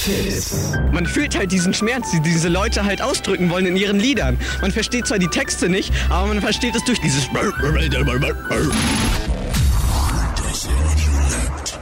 Fit. Man fühlt halt diesen Schmerz, die diese Leute halt ausdrücken wollen in ihren Liedern. Man versteht zwar die Texte nicht, aber man versteht es durch dieses